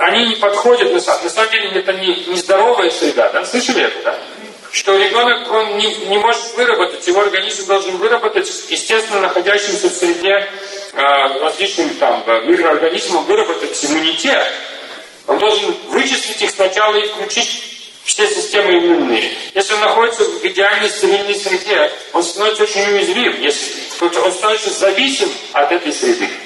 они не подходят, на самом деле это не здоровая среда, да? Слышали это, да? Что ребенок, он не может выработать, его организм должен выработать, естественно, находящимся в среде различным там микроорганизмам выработать иммунитет. Он должен вычислить их сначала и включить все системы иммунные. Если он находится в идеальной стерильной среде, он становится очень уязвим, он становится зависим от этой среды.